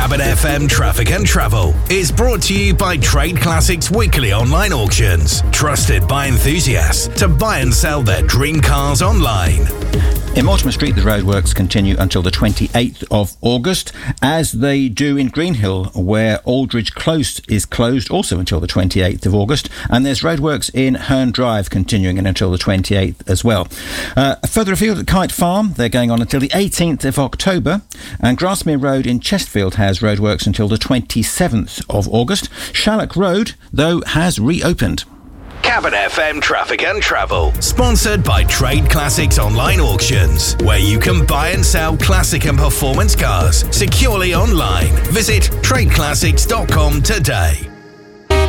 Cabot FM Traffic and Travel is brought to you by Trade Classics Weekly Online Auctions. Trusted by enthusiasts to buy and sell their dream cars online. In Mortimer Street, the roadworks continue until the 28th of August, as they do in Greenhill, where Aldridge Close is closed also until the 28th of August, and there's roadworks in Herne Drive continuing until the 28th as well. Further afield at Kite Farm, they're going on until the 18th of October, and Grasmere Road in Chesterfield has roadworks until the 27th of August. Shallock Road, though, has reopened. Cabot FM Traffic and Travel, sponsored by Trade Classics Online Auctions, where you can buy and sell classic and performance cars securely online. Visit tradeclassics.com today.